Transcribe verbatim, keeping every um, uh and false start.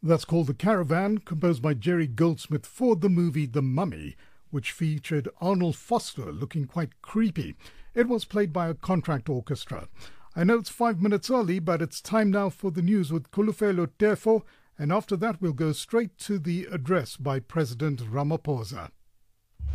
That's called The Caravan, composed by Jerry Goldsmith for the movie The Mummy, which featured Arnold Foster looking quite creepy. It was played by a contract orchestra. I know it's five minutes early, but it's time now for the news with Kulufelo Tefo, and after that we'll go straight to the address by President Ramaphosa.